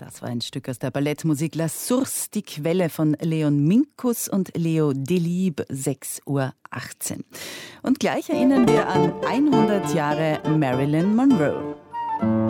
Das war ein Stück aus der Ballettmusik La Source, die Quelle von Leon Minkus und Leo Delibes, 6:18 Uhr. Und gleich erinnern wir an 100 Jahre Marilyn Monroe.